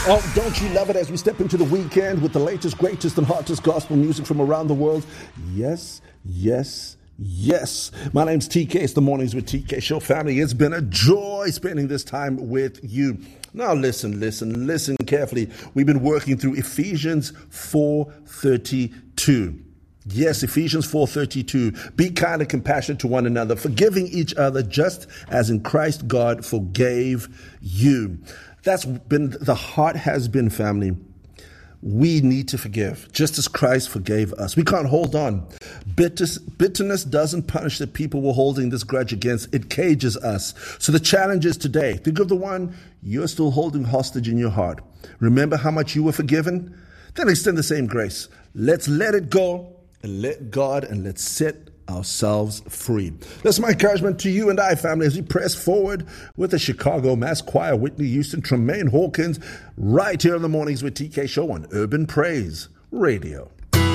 Oh, don't you love it as we step into the weekend with the latest, greatest, and hottest gospel music from around the world? Yes, yes, yes. My name's TK. It's the Mornings with TK Show, family. It's been a joy spending this time with you. Now listen carefully. We've been working through Ephesians 4:32. Yes, Ephesians 4:32. Be kind and compassionate to one another, forgiving each other just as in Christ God forgave you. That's been, the heart has been, family. We need to forgive, just as Christ forgave us. We can't hold on. Bitterness doesn't punish the people we're holding this grudge against. It cages us. So the challenge is today. Think of the one you're still holding hostage in your heart. Remember how much you were forgiven? Then extend the same grace. Let's let it go and let God, and let's set ourselves free. That's my encouragement to you and I, family, as we press forward with the Chicago Mass Choir, Whitney Houston, Tremaine Hawkins, right here in the Mornings with TK Show on Urban Praise Radio.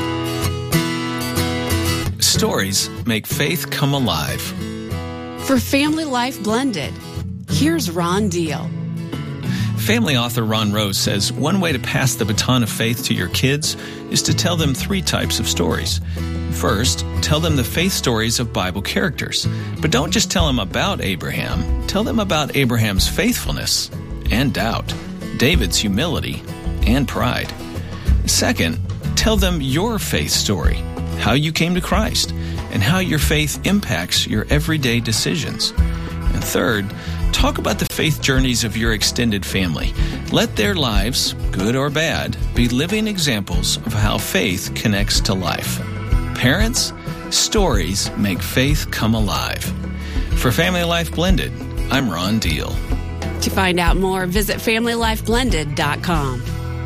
Stories make faith come alive. For Family Life Blended, here's Ron Deal. Family author Ron Rose says one way to pass the baton of faith to your kids is to tell them 3 types of stories. First, tell them the faith stories of Bible characters. But don't just tell them about Abraham. Tell them about Abraham's faithfulness and doubt, David's humility and pride. Second, tell them your faith story, how you came to Christ, and how your faith impacts your everyday decisions. And third, talk about the faith journeys of your extended family. Let their lives, good or bad, be living examples of how faith connects to life. Parents, stories make faith come alive. For Family Life Blended, I'm Ron Deal. To find out more, visit FamilyLifeBlended.com.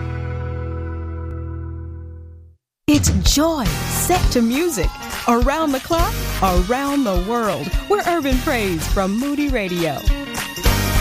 It's joy set to music. Around the clock, around the world. We're Urban Praise from Moody Radio.